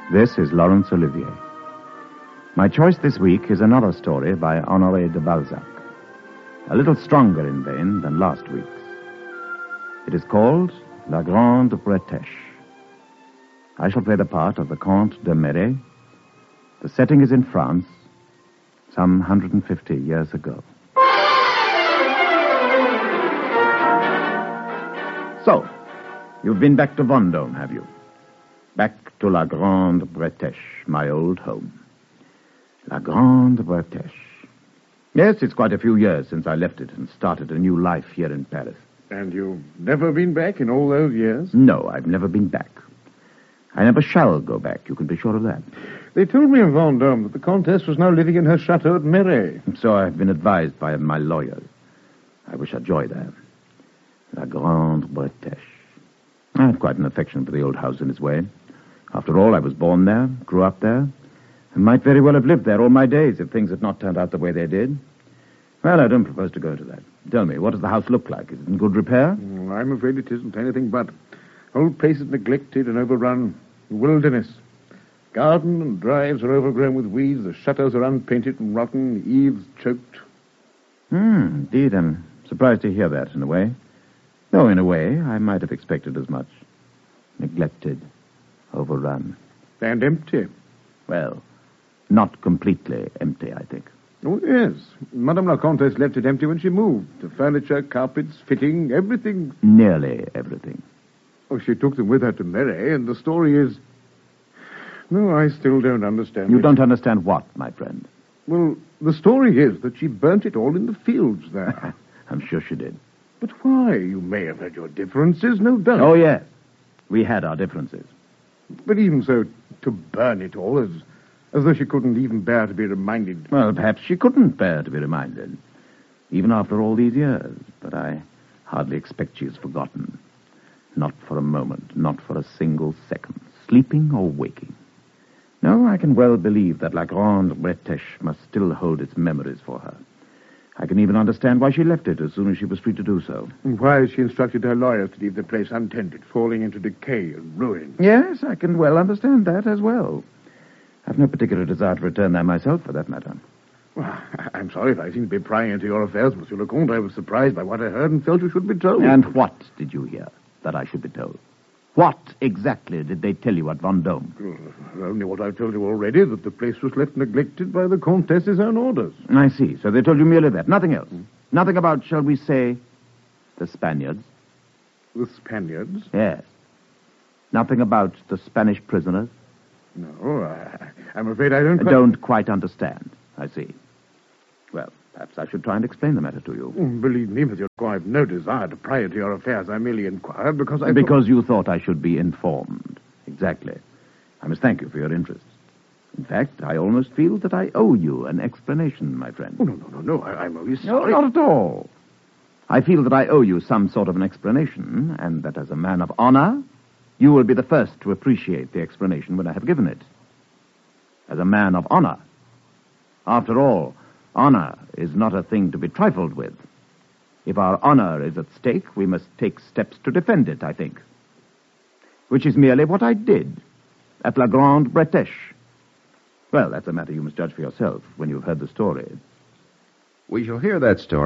This is Laurence Olivier. My choice this week is another story by Honoré de Balzac, a little stronger in vein than last week's. It is called La Grande Bretèche. I shall play the part of the Comte de Méré. The setting is in France, some 150 years ago. So, you've been back to Vendôme, have you? Back to La Grande Bretèche, my old home. La Grande Bretèche. Yes, it's quite a few years since I left it and started a new life here in Paris. And you've never been back in all those years? No, I've never been back. I never shall go back, you can be sure of that. They told me in Vendôme that the Comtesse was now living in her chateau at Méré. So I've been advised by my lawyers. I wish her joy there. La Grande Bretèche. I had quite an affection for the old house in its way. After all, I was born there, grew up there, and might very well have lived there all my days if things had not turned out the way they did. Well, I don't propose to go into that. Tell me, what does the house look like? Is it in good repair? I'm afraid it isn't anything but. Old place is neglected and overrun. Wilderness. Garden and drives are overgrown with weeds. The shutters are unpainted and rotten. The eaves choked. Indeed, I'm surprised to hear that in a way. Though, in a way, I might have expected as much. Neglected. Overrun. And empty. Well, not completely empty, I think. Oh, yes. Madame la Comtesse left it empty when she moved. The furniture, carpets, fitting, everything. Nearly everything. Oh, she took them with her to Méré, and the story is... No, I still don't understand You it. don't understand what, my friend? Well, the story is that she burnt it all in the fields there. I'm sure she did. But why? You may have had your differences, no doubt. Oh, yes. We had our differences. But even so, to burn it all, as though she couldn't even bear to be reminded. Well, perhaps she couldn't bear to be reminded, even after all these years. But I hardly expect she has forgotten. Not for a moment, not for a single second, sleeping or waking. No, I can well believe that La Grande Bretèche must still hold its memories for her. I can even understand why she left it as soon as she was free to do so. And why she instructed her lawyers to leave the place untended, falling into decay and ruin. Yes, I can well understand that as well. I've no particular desire to return there myself, for that matter. Well, I'm sorry if I seem to be prying into your affairs, Monsieur le Comte. I was surprised by what I heard and felt you should be told. And what did you hear that I should be told? What exactly did they tell you at Vendôme? Only what I've told you already, that the place was left neglected by the Comtesse's own orders. I see. So they told you merely that. Nothing else. Nothing about, shall we say, the Spaniards? The Spaniards? Yes. Nothing about the Spanish prisoners? No, I'm afraid I don't... Don't quite understand. I see. Well, perhaps I should try and explain the matter to you. Believe me, Monsieur, I've no desire to pry into your affairs. I merely inquired because Because you thought I should be informed. Exactly. I must thank you for your interest. In fact, I almost feel that I owe you an explanation, my friend. Oh, no. I'm only sorry. No, not at all. I feel that I owe you some sort of an explanation, and that as a man of honor, you will be the first to appreciate the explanation when I have given it. As a man of honor. After all, honor is not a thing to be trifled with. If our honor is at stake, we must take steps to defend it, I think. Which is merely what I did at La Grande Bretèche. Well, that's a matter you must judge for yourself when you've heard the story. We shall hear that story